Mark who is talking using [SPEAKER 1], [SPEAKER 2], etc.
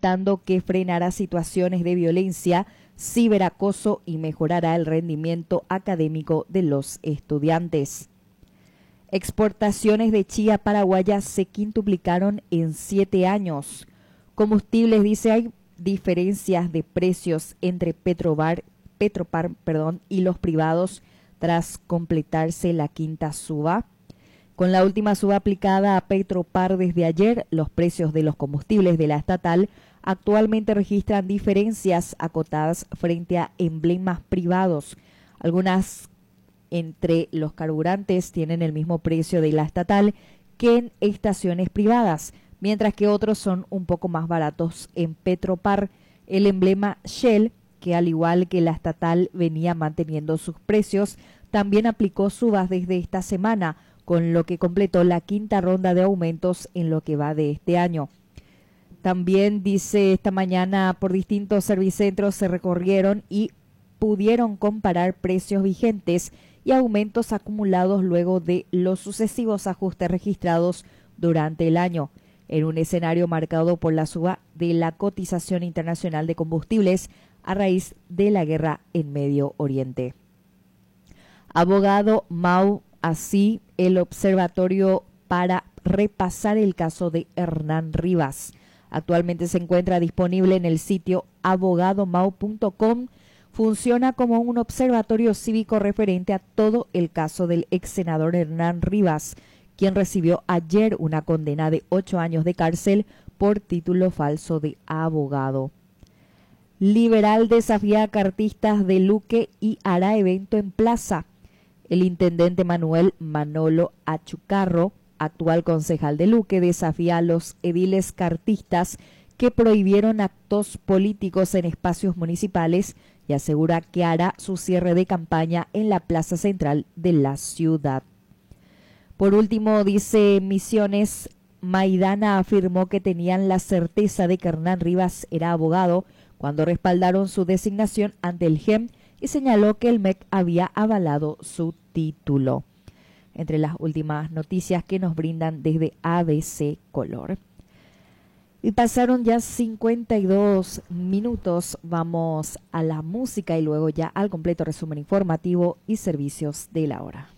[SPEAKER 1] argumentando que frenará situaciones de violencia, ciberacoso y mejorará el rendimiento académico de los estudiantes. Exportaciones de chía paraguaya se quintuplicaron en 7 años. Combustibles, dice, hay diferencias de precios entre Petropar, y los privados tras completarse la quinta suba. Con la última suba aplicada a Petropar desde ayer, los precios de los combustibles de la estatal actualmente registran diferencias acotadas frente a emblemas privados. Algunas entre los carburantes tienen el mismo precio de la estatal que en estaciones privadas, mientras que otros son un poco más baratos en Petropar. El emblema Shell, que al igual que la estatal venía manteniendo sus precios, también aplicó subas desde esta semana, con lo que completó la quinta ronda de aumentos en lo que va de este año. También, dice, esta mañana por distintos servicentros se recorrieron y pudieron comparar precios vigentes y aumentos acumulados luego de los sucesivos ajustes registrados durante el año, en un escenario marcado por la suba de la cotización internacional de combustibles a raíz de la guerra en Medio Oriente. Abogado Mau, así el observatorio para repasar el caso de Hernán Rivas. Actualmente se encuentra disponible en el sitio abogadomau.com. Funciona como un observatorio cívico referente a todo el caso del ex senador Hernán Rivas, quien recibió ayer una condena de 8 años de cárcel por título falso de abogado. Liberal desafía a cartistas de Luque y hará evento en plaza. El intendente Manuel Manolo Achucarro, actual concejal de Luque, desafía a los ediles cartistas que prohibieron actos políticos en espacios municipales y asegura que hará su cierre de campaña en la plaza central de la ciudad. Por último, dice Misiones, Maidana afirmó que tenían la certeza de que Hernán Rivas era abogado cuando respaldaron su designación ante el GEM y señaló que el MEC había avalado su título. Entre las últimas noticias que nos brindan desde ABC Color. Y pasaron ya 52 minutos, vamos a la música y luego ya al completo resumen informativo y servicios de la hora.